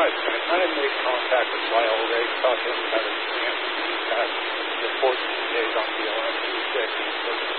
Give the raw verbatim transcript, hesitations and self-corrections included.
surprised. I kind of made contact with Lyle Ray, talked to him about his camp. He's got the fourteen days on the O M. He said he's working